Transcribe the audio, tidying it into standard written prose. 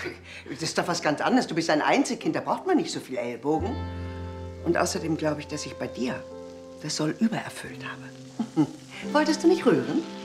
das ist doch was ganz anderes. Du bist ein Einzelkind, da braucht man nicht so viel Ellbogen. Und außerdem glaube ich, dass ich bei dir das Soll übererfüllt habe. Wolltest du nicht rühren?